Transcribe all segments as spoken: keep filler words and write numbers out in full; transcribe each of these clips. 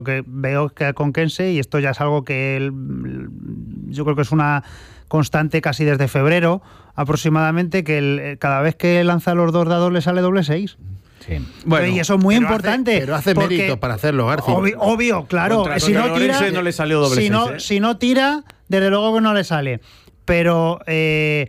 que veo que Conquense, y esto ya es algo que él, yo creo que es una constante casi desde febrero aproximadamente, que el, cada vez que lanza los dos dados le sale doble seis. Sí. Bueno, y eso es muy pero importante. Hace, pero hace mérito para hacerlo, García. Obvio, obvio, claro. Contra, si contra no tira, no le salió doble si, seis, no, ¿eh? si no tira, desde luego que no le sale. Pero, eh,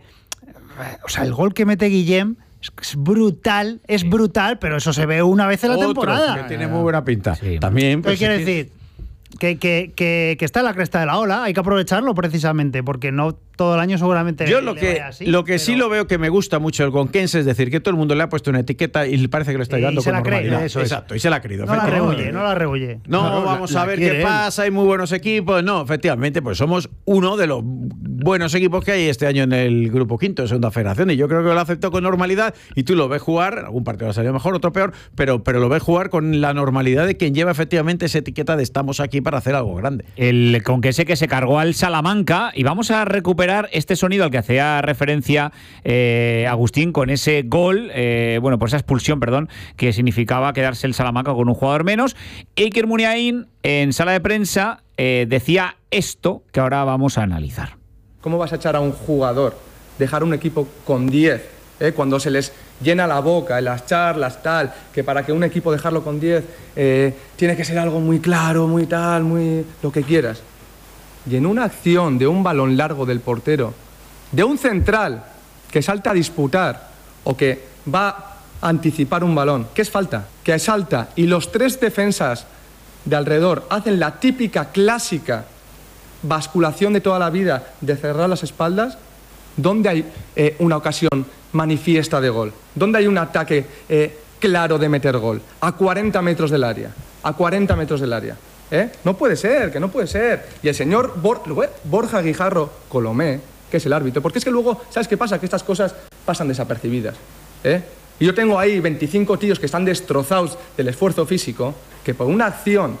o sea, el gol que mete Guillem es brutal, es sí. brutal, pero eso se ve una vez en la Otro, temporada. Que tiene muy buena pinta. Sí. También. ¿Qué pues, quiere sí. decir? Que, que, que, que está en la cresta de la ola, hay que aprovecharlo precisamente, porque no todo el año seguramente Yo le, lo le que, vaya así, lo que pero... sí lo veo que me gusta mucho el Conquense, es decir, que todo el mundo le ha puesto una etiqueta y parece que lo está Y llevando se con la cree, normalidad. eso es. Exacto, y se la ha creído. No la efectivamente. rehuye, no la rehuye. No, Claro, vamos la- a la ver quiere qué él. pasa, hay muy buenos equipos. No, efectivamente, pues somos uno de los buenos equipos que hay este año en el Grupo Quinto de Segunda Federación, y yo creo que lo aceptó con normalidad, y tú lo ves jugar, algún partido ha salido mejor, otro peor, pero, pero lo ves jugar con la normalidad de quien lleva efectivamente esa etiqueta de estamos aquí para hacer algo grande. El Conquense que se cargó al Salamanca, y vamos a recuperar este sonido al que hacía referencia eh, Agustín con ese gol, eh, bueno, por esa expulsión, perdón, que significaba quedarse el Salamanca con un jugador menos. Iker Muniain, en sala de prensa, eh, decía esto que ahora vamos a analizar. ¿Cómo vas a echar a un jugador, dejar un equipo con diez, eh, cuando se les llena la boca en las charlas, tal, que para que un equipo dejarlo con diez eh, tiene que ser algo muy claro, muy tal, muy lo que quieras? Y en una acción de un balón largo del portero, de un central que salta a disputar o que va a anticipar un balón, ¿qué es falta? Que salta y los tres defensas de alrededor hacen la típica, clásica basculación de toda la vida de cerrar las espaldas. ¿Dónde hay eh, una ocasión manifiesta de gol? ¿Dónde hay un ataque eh, claro de meter gol? A cuarenta metros del área. A cuarenta metros del área. ¿Eh? No puede ser, que no puede ser. Y el señor Bor Borja Guijarro Colomé, que es el árbitro, porque es que luego, ¿sabes qué pasa? Que estas cosas pasan desapercibidas. ¿Eh? Y yo tengo ahí veinticinco tíos que están destrozados del esfuerzo físico, que por una acción,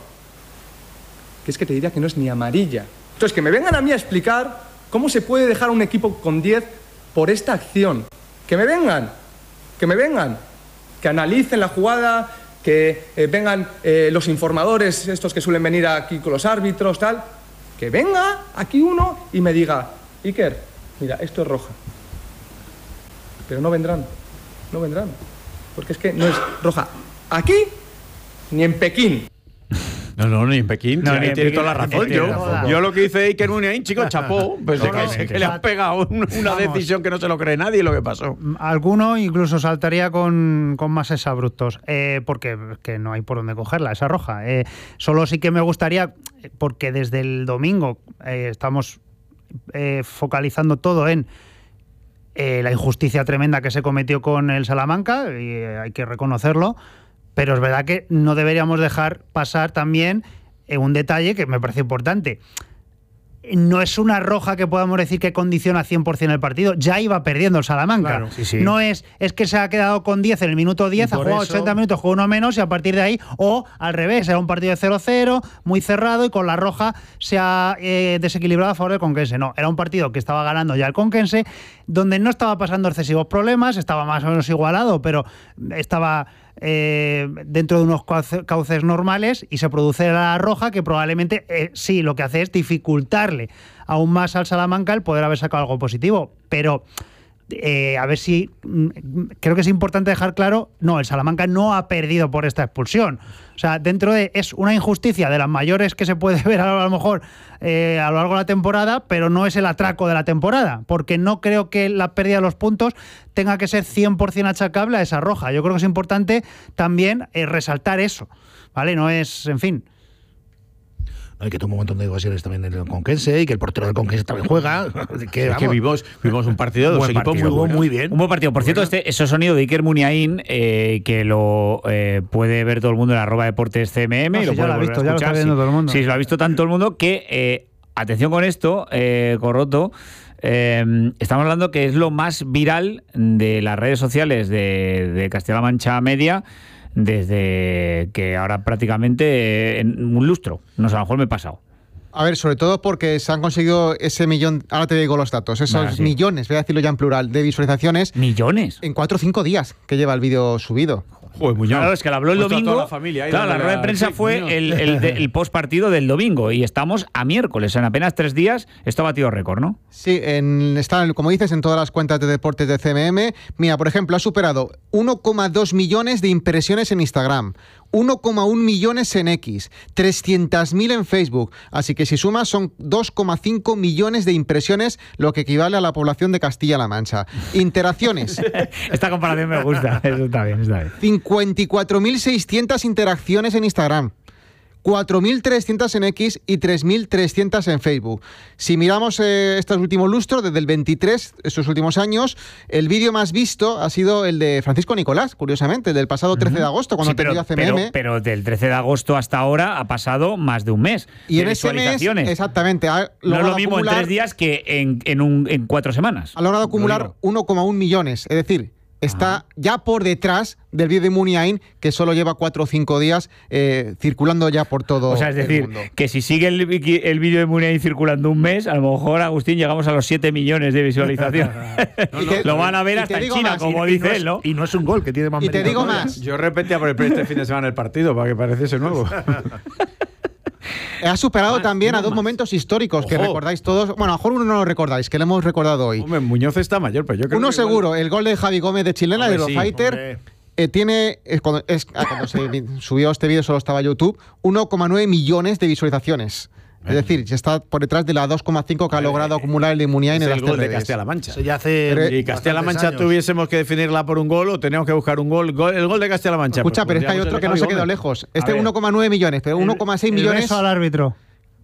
que es que te diría que no es ni amarilla. Entonces, que me vengan a mí a explicar cómo se puede dejar a un equipo con diez por esta acción. Que me vengan, que me vengan, que analicen la jugada, que eh, vengan eh, los informadores, estos que suelen venir aquí con los árbitros, tal, que venga aquí uno y me diga, Iker, mira, esto es roja. Pero no vendrán, no vendrán, porque es que no es roja aquí ni en Pekín. No, no, ni en Pekín. No, Sí, ni ahí en tiene Pekín, toda la ni en razón. Pekín, Yo, tampoco. yo lo que dice Iker Muniain, chico, chapó. Pues de que, Totalmente. que le han pegado un- una Vamos. decisión que no se lo cree nadie lo que pasó. Alguno incluso saltaría con, con más exabruptos, eh, porque que no hay por dónde cogerla, esa roja. Eh, solo sí que me gustaría, porque desde el domingo eh, estamos eh, focalizando todo en eh, la injusticia tremenda que se cometió con el Salamanca, y eh, hay que reconocerlo, pero es verdad que no deberíamos dejar pasar también eh, un detalle que me parece importante. No es una roja que podamos decir que condiciona cien por ciento el partido. Ya iba perdiendo el Salamanca. Claro, sí, sí. No es, es que se ha quedado con diez en el minuto diez, Y ha por jugado eso- ochenta minutos, jugó uno menos y a partir de ahí, o al revés, era un partido de cero cero, muy cerrado y con la roja se ha eh, desequilibrado a favor del Conquense. No, era un partido que estaba ganando ya el Conquense, donde no estaba pasando excesivos problemas, estaba más o menos igualado, pero estaba eh, dentro de unos cauce- cauces normales y se produce la roja que probablemente eh, sí, lo que hace es dificultarle aún más al Salamanca el poder haber sacado algo positivo. Pero eh, a ver si mm, creo que es importante dejar claro, no, el Salamanca no ha perdido por esta expulsión. O sea, dentro de es una injusticia de las mayores que se puede ver a lo mejor eh, a lo largo de la temporada, pero no es el atraco de la temporada, porque no creo que la pérdida de los puntos tenga que ser cien por ciento achacable a esa roja. Yo creo que es importante también eh, resaltar eso, ¿vale? No es, en fin... No, y que tuvo un montón de ocasiones también en el Conquense y que el portero del Conquense también juega. Que, Es que vamos, vimos, vimos un partido de dos buen equipos partido, muy buenos. muy bien. Un buen partido. Por cierto, este, ese sonido de Iker Muniain, eh, que lo eh, puede ver todo el mundo en arroba deportes C M M. No, y lo sí, ya puede lo ha volver visto, a ya lo escuchar, está viendo sí. todo el mundo. Sí, lo ha visto tanto el mundo que, eh, atención con esto, eh, Corroto, eh, estamos hablando que es lo más viral de las redes sociales de, de Castilla-La Mancha Media desde que ahora prácticamente eh, en un lustro. No sé, a lo mejor me he pasado. A ver, sobre todo porque se han conseguido ese millón, ahora te digo los datos, esos Ah, sí. millones, voy a decirlo ya en plural, de visualizaciones ¿Millones? en cuatro o cinco días que lleva el vídeo subido. Joder, Muñoz. Claro, es que lo habló el Puesto a domingo. toda la familia ahí claro, la dándole rueda de a- prensa sí, fue Muñoz. el, el, de- el post partido del domingo y estamos a miércoles. En apenas tres días esto ha batido récord, ¿no? Sí, en, está, como dices, en todas las cuentas de deportes de C M M. Mira, por ejemplo, ha superado uno coma dos millones de impresiones en Instagram, uno coma uno millones en X, trescientas mil en Facebook. Así que si sumas son dos coma cinco millones de impresiones, lo que equivale a la población de Castilla-La Mancha. Interacciones. Esta comparación me gusta. Eso está bien, está bien. cincuenta y cuatro mil seiscientas interacciones en Instagram, cuatro mil trescientas en X y tres mil trescientas en Facebook. Si miramos eh, estos últimos lustros, desde el veintitrés, estos últimos años, el vídeo más visto ha sido el de Francisco Nicolás, curiosamente, del pasado trece de agosto, cuando Sí, pero, atendió a C M M. pero, pero del trece de agosto hasta ahora ha pasado más de un mes. y de en ese mes, visualizaciones. exactamente, ha No es logrado lo mismo en acumular, tres días que en, en, un, en cuatro semanas. ha logrado Lo acumular digo. uno coma uno millones, es decir, está ya por detrás del vídeo de Muniain, que solo lleva cuatro o cinco días eh, circulando ya por todo O sea, es el decir, mundo. que si sigue el, wiki- el vídeo de Muniain circulando un mes, a lo mejor, Agustín, llegamos a los siete millones de visualización. Y te- Lo van a ver y hasta te en digo China, más, como Y dice no es- él, ¿no? Y no es un gol que tiene más Y te mérito digo todavía. más. Yo repetía por el este fin de semana el partido para que pareciese nuevo. Ha superado Más, también uno a dos más. momentos históricos que Ojo. recordáis todos. Bueno, a lo mejor uno no lo recordáis, que lo hemos recordado hoy. Hombre, Muñoz está mayor, pero yo creo Uno que igual- seguro, el gol de Javi Gómez de Chilena, Hombre, de sí, Eurofighter. hombre. eh, tiene, es cuando, es- ah, cuando se vi- subió este vídeo solo estaba YouTube, uno coma nueve millones de visualizaciones. Es decir, ya está por detrás de la dos coma cinco que ha logrado acumular el de Muniain Es en el las gol de T R Ds. Castilla-La Mancha. Eso ya hace. Pero- Y Castilla-La bastantes Mancha años. tuviésemos que definirla por un gol o teníamos que buscar un gol. Gol- el gol de Castilla-La Mancha. Escucha, pues pero es que hay pondríamos otro el que de no se Javi quedó Gómez. lejos. Este ver. uno coma nueve millones, pero uno coma seis El millones. beso al árbitro.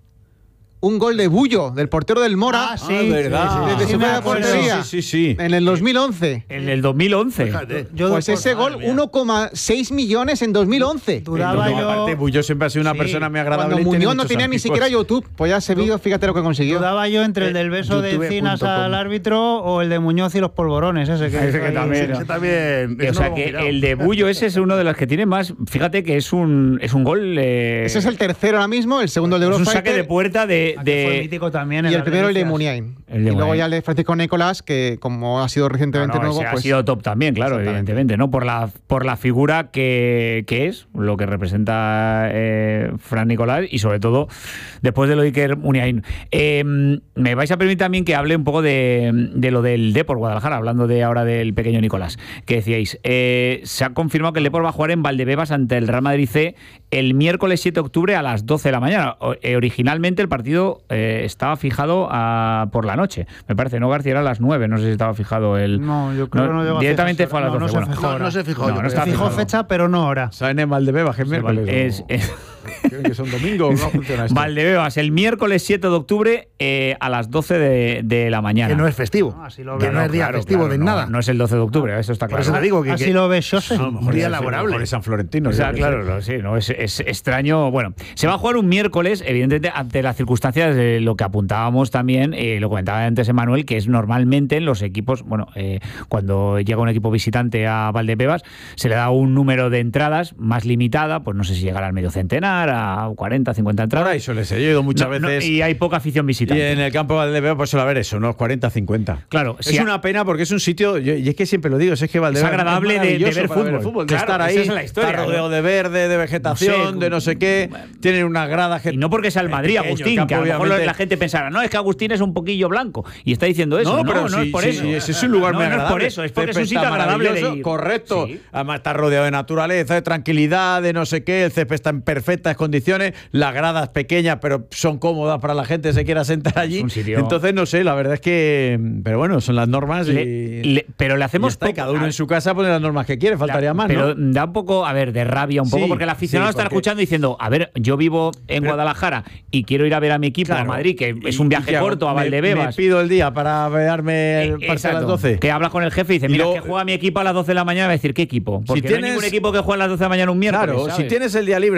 Un gol de Bullo, del portero del Mora, Ah, sí, Ah, verdad. sí, sí, desde sí, su me media acuerdo. portería, Sí, sí, sí. en el dos mil once. En el dos mil once. Fíjate. Yo Pues ese madre gol, mía. uno coma seis millones en dos mil once. duraba No, yo, aparte, Bullo siempre ha sido una Sí, persona muy agradable. Cuando y tiene Muñoz no muchos tenía ni amigos. siquiera YouTube, pues ya ese vídeo, fíjate lo que consiguió. dudaba yo entre el Eh, del beso de youtube Encinas punto com. al árbitro o el de Muñoz y los polvorones, ese que, Ese hizo que ahí. también. Ese también. O ese no sea lo que hemos mirado. el de Bullo ese es uno de los que tiene más. Fíjate que es un es un gol. eh, Ese es el tercero ahora mismo, el segundo el de es un Eurofighter. saque de puerta de. Ah, que fue de mítico también en Y el las primero el de delicias. Muniain. El de y luego Muniain. ya el de Francisco Nicolás, que como ha sido No, recientemente no, nuevo, ese pues ha sido top también, claro, Exactamente. evidentemente, ¿no? Por la, por la figura que, que es, lo que representa eh, Fran Nicolás y sobre todo después de lo de Iker Muniain. Eh, me vais a permitir también que hable un poco de, de lo del Depor Guadalajara, hablando de ahora del pequeño Nicolás, que decíais. Eh, se ha confirmado que el Depor va a jugar en Valdebebas ante el Real Madrid C el miércoles siete de octubre a las doce de la mañana. O- eh, originalmente el partido eh, estaba fijado a, por la noche, me parece, ¿no, García? Era a las nueve, no sé si estaba fijado el... No, yo creo que no llegó a Directamente fijarse. fue a las No, doce. no se bueno. fijó No, hora. no se fijó. No, yo no creo. está Fijó fijado. fecha, pero no hora. Saben en Valdebebas, que es miércoles. Es, ¿no? es- Creo que son domingos, no funciona esto. Valdebebas, el miércoles siete de octubre eh, a las doce de, de la mañana. Que no es festivo. No, así lo que veo. no es día Claro, festivo claro, de no, nada. No es el doce de octubre, eso está Por claro. eso te digo que. Así que- lo ves, José. A lo mejor día es- laborable. a lo mejor es San Florentino. O sea, yo qué claro, sé. no, sí, no, es, es extraño. Bueno, se va a jugar un miércoles, evidentemente, ante las circunstancias de lo que apuntábamos también, eh, lo comentaba antes Emanuel, que es normalmente en los equipos, bueno, eh, cuando llega un equipo visitante a Valdebebas, se le da un número de entradas más limitada, pues no sé si llegará al medio centenar, a cuarenta, cincuenta entradas. Ahora eso les he ido muchas No, no, veces. y hay poca afición Y visitante. en el campo de Valdebebas, pues suele haber eso, unos cuarenta, cincuenta. Claro, es si a- una pena porque es un sitio, yo- y es que siempre lo digo, es que Valdebebas Es agradable de- de maravilloso ver para fútbol. de Claro, estar ahí, esa es la historia, está ¿no? rodeado de verde, de vegetación, No sé, de no sé qué, tienen unas gradas que... Y no porque sea el es Madrid, pequeño, el Agustín, campo, que a lo mejor obviamente- la gente pensará, no, es que Agustín es un poquillo blanco y está diciendo eso. No, No, pero no sí, es por sí, eso. sí, ese es un lugar no, muy no agradable. es por eso, es porque es un Césped sitio está agradable de maravilloso, ir. correcto. Sí. Además está rodeado de naturaleza, de tranquilidad, de no sé qué, el césped está en perfectas condiciones, las gradas pequeñas, pero son cómodas para la gente que se quiera sentar allí. un sitio- Entonces, no sé, la verdad es que... Pero bueno, son las normas y... Le- le- pero le y hacemos está, y poco- cada uno a- en su casa pone las normas que quiere, faltaría La- más, pero ¿no? da un poco, a ver, de rabia un poco, Sí, porque el aficionado sí, está porque- escuchando diciendo, a ver, yo vivo en Pero- Guadalajara y quiero ir a ver a mi equipo a Claro. Madrid, que Y- es un y viaje ¿qué hago? corto a Me- Valdebebas. Me pido el día para verme el Eh, partido a las exacto, doce. Que habla con el jefe y dice, Y mira, luego- que juega mi equipo a las doce de la mañana, va a decir, ¿qué equipo? Porque no hay tienes- ningún equipo que juegue a las doce de la mañana un miércoles, Claro, ¿sabes? si tienes el día libre es maravilloso.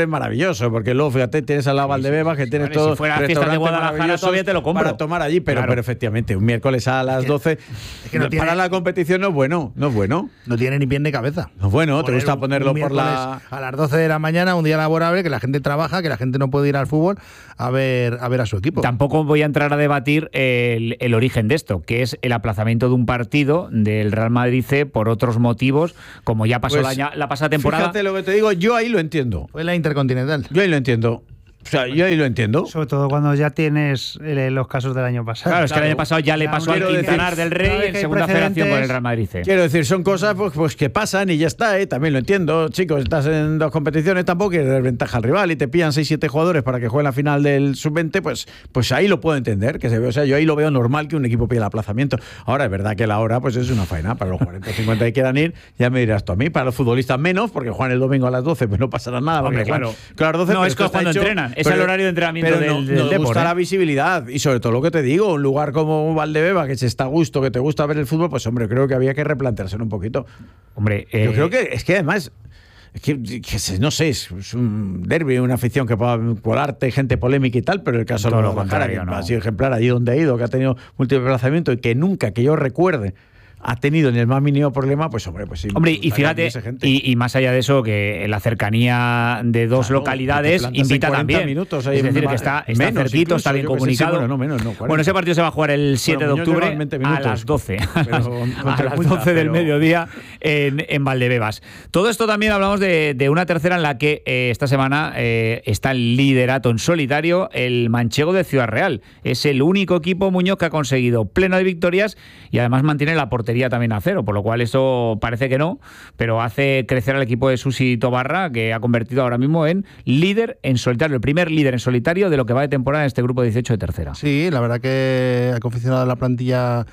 maravilloso, porque luego, fíjate, tienes a la Valdebebas, que tienes vale, todo. si fuera fiesta de Guadalajara todavía te lo compro. Para tomar allí, pero, Claro. pero efectivamente, un miércoles a las doce. que no tiene- para la competición no es bueno, no es bueno. No tiene ni pie ni cabeza. No es bueno, te Poner gusta un- ponerlo un por la. miércoles a las doce de la mañana, un día laborable, que la gente trabaja, que la gente no puede ir al fútbol a ver a ver a su equipo. Tampoco voy a entrar a debatir el, el origen de esto, que es el aplazamiento de un partido del Real Madrid C por otros motivos, como ya pasó Pues, la, aña- la pasada temporada. Fíjate lo que te digo, yo ahí lo entiendo. Fue la Intercontinental. Yo ahí lo entiendo. O sea, yo ahí lo entiendo. Sobre todo cuando ya tienes eh, los casos del año pasado. Claro, es que el Claro. año pasado ya le Ya, pasó al quiero decir, Quintanar del cada Rey vez en que hay segunda federación con el precedentes- Real Madrid C. Quiero decir, son cosas pues, pues que pasan y ya está, ¿eh? También lo entiendo. Chicos, estás en dos competiciones, tampoco quieres dar ventaja al rival y te pillan seis siete jugadores para que jueguen la final del sub veinte, pues, pues ahí lo puedo entender. Que se ve, o sea, yo ahí lo veo normal que un equipo pida el aplazamiento. Ahora, es verdad que la hora pues es una faena. Para los cuarenta o cincuenta que quieran ir, ya me dirás tú a mí. Para los futbolistas menos, porque juegan el domingo a las doce, pues no pasará nada. Hombre, porque juegan- claro. claro, a las doce, No, pero es esto que está cuando hecho- entrenan. Es pero- el horario de entrenamiento pero no- del, del no Depor, gusta ¿eh? la visibilidad y sobre todo lo que te digo, un lugar como Valdebeba, que se está a gusto, que te gusta ver el fútbol, pues hombre, creo que había que replanteárselo un poquito. Hombre, Yo eh, creo que es que además, es que, que se- no sé, es, es un derbi, una afición que pueda colarte, gente polémica y tal, pero el caso de Todo lo Guadalajara, contrario, que no. ha sido ejemplar allí donde ha ido, que ha tenido múltiples desplazamientos y que nunca, que yo recuerde, ha tenido ni el más mínimo problema, pues hombre, pues sí. Hombre, me y gustaría fíjate, que hubiese gente. y, y más allá de eso, que la cercanía de dos Claro, localidades que te plantas en invita cuarenta también. minutos ahí es decir, en- que está, está menos cerquito, incluso, está bien yo que sé, sí, comunicado. bueno, no menos, no, cuarenta. Bueno, ese partido se va a jugar el siete Bueno, de Muñoz lleva octubre en veinte a minutos, las doce. pero a contra las punta, doce del pero- mediodía en, en Valdebebas. Todo esto también hablamos de, de una tercera en la que eh, esta semana eh, está el liderato en solitario, el manchego de Ciudad Real. Es el único equipo, Muñoz, que ha conseguido pleno de victorias y además mantiene la portería también a cero, por lo cual eso parece que no, pero hace crecer al equipo de Susi Tobarra, que ha convertido ahora mismo en líder en solitario, el primer líder en solitario de lo que va de temporada en este grupo dieciocho de tercera. Sí, la verdad que ha confeccionado la plantilla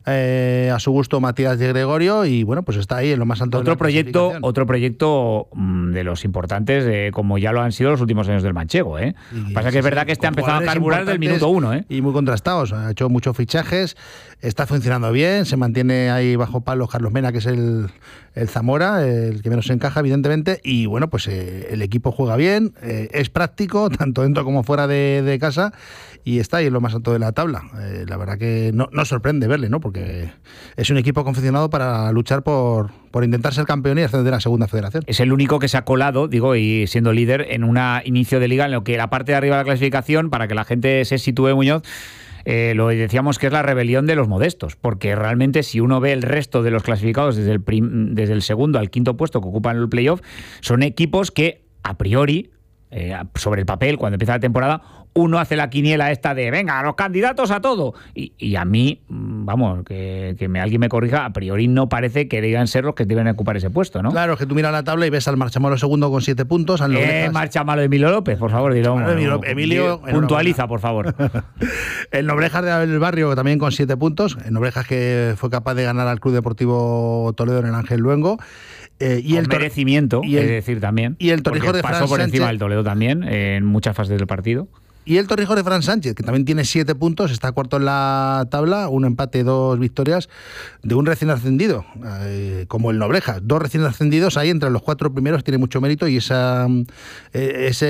eh, a su gusto Matías de Gregorio y bueno, pues está ahí en lo más alto de Otro la proyecto, clasificación. otro proyecto mm, de los importantes, eh, como ya lo han sido los últimos años del manchego. ¿eh? Y, Pasa que sí, es verdad sí, que este ha con empezado a jugadores carburar del importantes minuto uno. ¿eh? Y muy contrastados. Ha hecho muchos fichajes, está funcionando bien, se mantiene ahí bajo palos Carlos Mena, que es el, el Zamora, el que menos encaja, evidentemente. Y bueno, pues eh, el equipo juega bien, eh, es práctico, tanto dentro como fuera de, de casa, y está ahí en lo más alto de la tabla. Eh, la verdad que no, no sorprende verle, ¿no? Porque es un equipo confeccionado para luchar por, por intentar ser campeón y ascender a la segunda federación. Es el único que se ha colado, digo, y siendo líder en un inicio de liga en lo que la parte de arriba de la clasificación, para que la gente se sitúe, Muñoz, eh, lo decíamos que es la rebelión de los modestos, porque realmente si uno ve el resto de los clasificados desde el, prim- desde el segundo al quinto puesto que ocupan el playoff, son equipos que a priori, eh, sobre el papel, cuando empieza la temporada, uno hace la quiniela esta de venga, los candidatos a todo. Y, y a mí, mm, vamos, que, que me, alguien me corrija, a priori no parece que deben ser los que deben ocupar ese puesto, ¿no? Claro, que tú miras la tabla y ves al Marchamalo segundo con siete puntos, al Eh, Noblejas- marcha malo de Emilio López, por favor, dilo. Bueno, Emilio- Emilio, puntualiza, por favor. El Noblejas del Barrio también con siete puntos. El Noblejas que fue capaz de ganar al Club Deportivo Toledo en el Ángel Luengo. Eh, y Con el Tor- merecimiento, y el- es decir, también. y el Torrijos porque de pasó Fran por encima Sánchez. del Toledo también, eh, en muchas fases del partido. Y el Torrijos de Fran Sánchez, que también tiene siete puntos, está cuarto en la tabla, un empate, dos victorias de un recién ascendido, eh, como el Noblejas. Dos recién ascendidos ahí entre los cuatro primeros, tiene mucho mérito y esa eh, ese,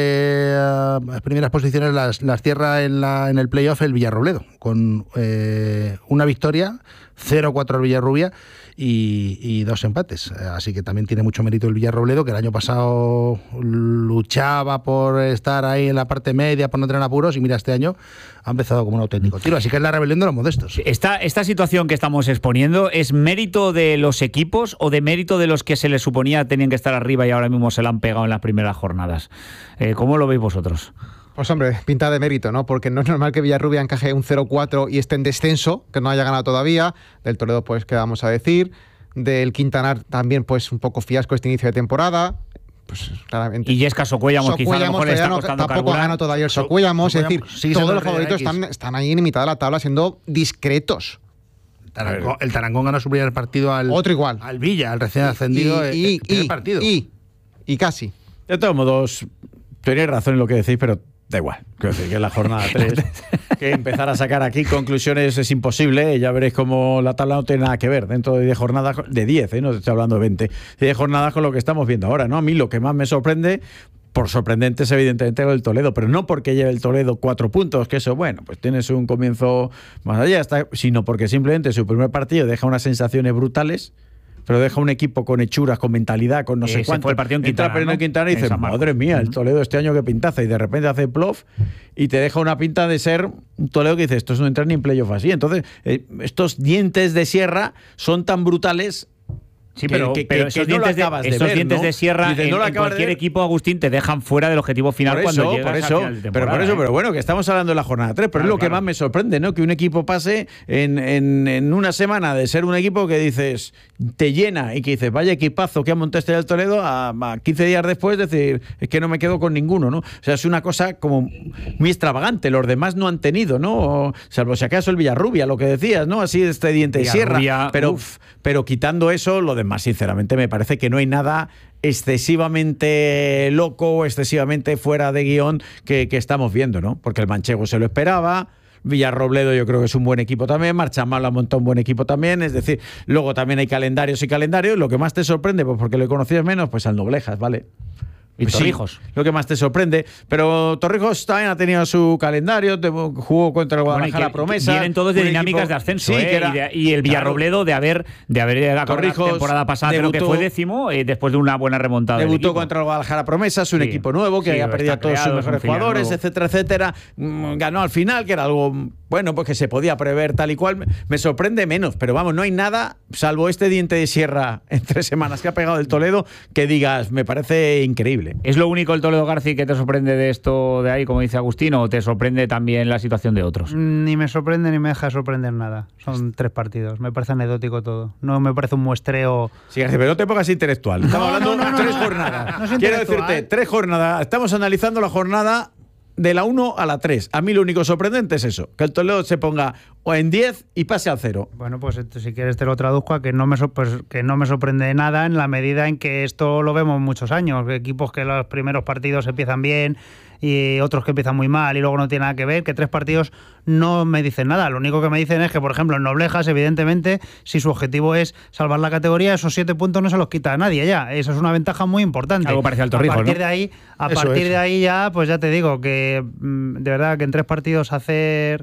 eh, primeras posiciones las, las cierra en, la, en el playoff el Villarrobledo, con eh, una victoria, cero cuatro al Villarrubia y, y dos empates. Así que también tiene mucho mérito el Villarrobledo, que el año pasado luchaba por estar ahí en la parte media, por no tener apuros, y mira, este año ha empezado como un auténtico tiro. Así que es la rebelión de los modestos. Esta, esta situación que estamos exponiendo, ¿es mérito de los equipos o de mérito de los que se les suponía tenían que estar arriba y ahora mismo se la han pegado en las primeras jornadas? Eh, ¿Cómo lo veis vosotros? Pues hombre, pinta de mérito, ¿no? Porque no es normal que Villarrubia encaje un cero cuatro y esté en descenso, que no haya ganado todavía. Del Toledo, pues, ¿qué vamos a decir? Del Quintanar también, pues, un poco fiasco este inicio de temporada. Pues, claramente. Y Yesca Socuellamos, quizá a lo mejor le está todavía no- costando tampoco ha carburar. ganado todavía el Socuellamos. Es decir, Socuellamos sigue todos siendo los el favoritos X. están, están ahí en mitad de la tabla siendo discretos. Tarangón- el Tarangón ganó su primer partido al, Otro igual. al Villa, al recién ascendido. y, y, el primer y, partido. y, y casi. De todos modos, tenéis razón en lo que decís, pero da igual. Quiero decir que en la jornada tres, que empezar a sacar aquí conclusiones es imposible. Ya veréis cómo la tabla no tiene nada que ver dentro de diez jornadas, de diez, ¿eh? No estoy hablando de veinte, de diez jornadas con lo que estamos viendo ahora, ¿no? A mí lo que más me sorprende, Por sorprendente es evidentemente el Toledo, pero no porque lleve el Toledo cuatro puntos, que eso, bueno, pues tienes un comienzo más allá, está, sino porque simplemente su primer partido deja unas sensaciones brutales, pero deja un equipo con hechuras, con mentalidad, con no sé Ese cuánto. fue el partido en Entra Quintana, perdiendo ¿no? en Quintana y En dices, San Marcos. madre mía, el Toledo este año que pintaza, y de repente hace plof y te deja una pinta de ser un Toledo que dices, esto es no entrar ni en playoff así. Entonces, eh, estos dientes de sierra son tan brutales. Sí, pero, que, que, pero que, esos que no lo dientes, de, acabas de estos ver, dientes ¿no? de sierra Dices, en, no lo en acabas de cualquier ver. equipo, Agustín, te dejan fuera del objetivo final Por cuando eso, llegas por al eso, final de pero temporada, por eso, ¿eh? pero bueno, que estamos hablando de la jornada tres, pero Claro, es lo que claro. más me sorprende, ¿no? Que un equipo pase en, en, en una semana de ser un equipo que dices, te llena y que dices, vaya equipazo que ha montado este del Toledo, a, a quince días después decir, es que no me quedo con ninguno, ¿no? O sea, es una cosa como muy extravagante, los demás no han tenido, ¿no? O, salvo si acaso el Villarrubia, lo que decías, ¿no? Así de este diente de Villarrubia, sierra, pero, uf. pero quitando eso, lo demás, sinceramente, me parece que no hay nada excesivamente loco o excesivamente fuera de guión que, que estamos viendo, ¿no? Porque el Manchego se lo esperaba, Villarrobledo yo creo que es un buen equipo también, Marchamalo ha montado un buen equipo también, es decir, luego también hay calendarios y calendarios, lo que más te sorprende, pues porque lo conocías menos, pues al Noblejas, ¿vale? Y Pues Torrijos. sí, lo que más te sorprende. Pero Torrijos también ha tenido su calendario, te- jugó contra el Guadalajara Bueno, y que Promesa. vienen todos de un dinámicas equipo- de ascenso, sí, ¿eh? que era- y, de- y el Villarrobledo de haber de haber acabado la Torrijos temporada pasada, creo que debutó- fue décimo, eh, después de una buena remontada. del Debutó equipo. contra el Guadalajara Promesa, es un Sí. equipo nuevo que Sí, ha perdido a está todos sus creado, es un mejores filial jugadores, nuevo. etcétera, etcétera. Mm, Ganó al final, que era algo, bueno, pues que se podía prever tal y cual. Me- Me sorprende menos, pero vamos, no hay nada, salvo este diente de sierra en tres semanas que ha pegado el Toledo, que digas, me parece increíble. ¿Es lo único el Toledo García que te sorprende de esto de ahí, como dice Agustín, o te sorprende también la situación de otros? Ni me sorprende ni me deja sorprender nada. Son tres partidos. Me parece anecdótico todo. No me parece un muestreo. Sí, García, pero no te pongas intelectual. Estamos No, hablando no, no, de tres no. jornadas. No es Quiero intelectual. decirte, tres jornadas. Estamos analizando la jornada de la uno a la tres. A mí lo único sorprendente es eso, que el Toledo se ponga o en diez y pase al cero. Bueno, pues esto, si quieres te lo traduzco a que no me sor- pues, que no me sorprende nada en la medida en que esto lo vemos muchos años. Equipos que los primeros partidos empiezan bien y otros que empiezan muy mal y luego no tiene nada que ver, que tres partidos no me dicen nada. Lo único que me dicen es que, por ejemplo, en Noblejas, evidentemente, si su objetivo es salvar la categoría, esos siete puntos no se los quita a nadie ya. Eso es una ventaja muy importante. Algo parecido al Torrijos, A partir ¿no? de ahí, a Eso partir es. de ahí ya, pues ya te digo que mm, de verdad que en tres partidos hacer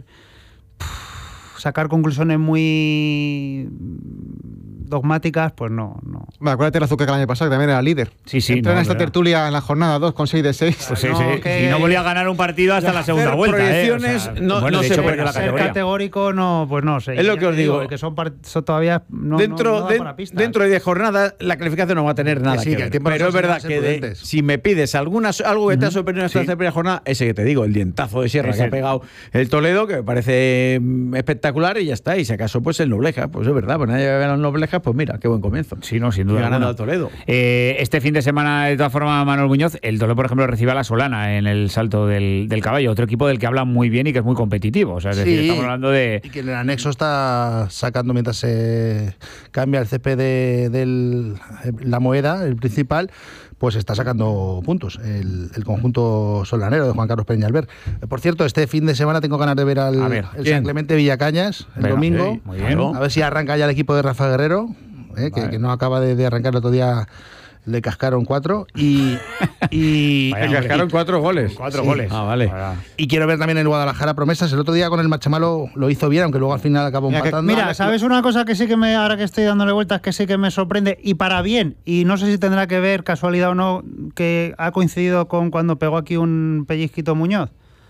sacar conclusiones muy dogmáticas, pues no, no. Bueno, acuérdate el Azuque que el año pasado, que también era líder. Sí, sí, Entró no, en esta verdad. tertulia en la jornada dos con seis de seis. Pues sí, No, sí. que- Y no volvió a ganar un partido hasta la segunda hacer vuelta. ¿eh? O sea, proyecciones no- bueno, no de se hecho, puede perdió la hacer Ser categoría. categórico, no, pues no sé. Es lo Ya que os te digo. Que son, par- son todavía no, dentro, no, no da de- para pistas. dentro de diez jornadas la calificación no va a tener nada sí, que que el ver. tiempo nos Pero es enseña a verdad ser que de- prudentes. si me pides alguna, algo que te ha sorprendido en esta Sí. primera jornada, ese que te digo, el dientazo de sierra Ese. que ha pegado el Toledo, que me parece mm, espectacular y ya está. Y si acaso, pues el Noblejas, pues es verdad, pues nadie ve a los Noblejas, pues mira, qué buen comienzo. Sí, no, sin Y duda. ganando alguna. al Toledo. Eh, este fin de semana, de todas formas, Manuel Muñoz, el Toledo, por ejemplo, recibe a la Solana en el salto del, del caballo, otro equipo del que hablan muy bien y que es muy competitivo. O sea, es decir, Sí, estamos hablando de. Y que en el anexo está sacando mientras se cambia el C P de, del- la moneda, el principal, pues está sacando puntos el, el conjunto solanero de Juan Carlos Peñalver. Eh, Por cierto, este fin de semana tengo ganas de ver al A ver, el ¿quién? San Clemente Villacañas el Venga, domingo. sí, muy bien. A ver si arranca ya el equipo de Rafa Guerrero, eh, que, Vale. que no acaba de, de arrancar el otro día. Le cascaron cuatro y, y, Vaya, Le hombre. cascaron cuatro goles. Cuatro Sí. goles. Ah, vale. Para- y quiero ver también el Guadalajara Promesas. El otro día con el Marchamalo lo hizo bien, aunque luego al final acabó Mira, que- empatando. Mira, ¿sabes una cosa que sí que me, ahora que estoy dándole vueltas, que sí que me sorprende y para bien? Y no sé si tendrá que ver, casualidad o no, que ha coincidido con cuando pegó aquí un pellizquito Muñoz.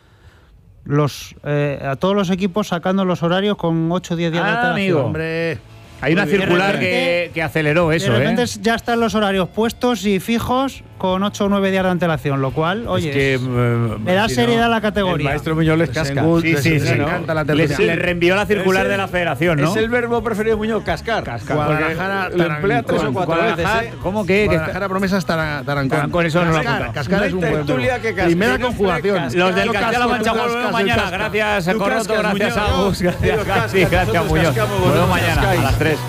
Los, eh, a todos los equipos sacando los horarios con ocho o diez días de Ah, antelación. amigo. Hombre, Hay una Muy bien. circular De que, repente- que aceleró eso, de repente ¿eh? ya están los horarios puestos y fijos con ocho o nueve días de antelación, lo cual, oye, es que, es- eh, le da si seriedad no, a la categoría. El maestro Muñoz les Les casca. engu- Sí, les- sí, les sí. encanta la Les- tertulia. le reenvió la circular Es el- de la federación, ¿no? Es el verbo preferido de Muñoz, cascar. Cascar. Guadalajara, Porque lo emplea tres o cuatro Guadalajara, veces. ¿eh? ¿cómo que? que está- Guadalajara Promesas Taran- Tarancón. Tarancón, eso no lo Cascar, apunta. Cascar No es hay un buen tertulia verbo. que casque, Primera no conjugación. casca. Los del Yo Castilla-La casco, Mancha tú volvemos cascas, mañana. yo casco. Gracias, Tú Corroto. cascas, Gracias, Muñoz. Agus. Gracias, Ellos García. cascan, Gracias, nosotros Muñoz. cascamos, Volvemos vosotros mañana a cascáis. las tres.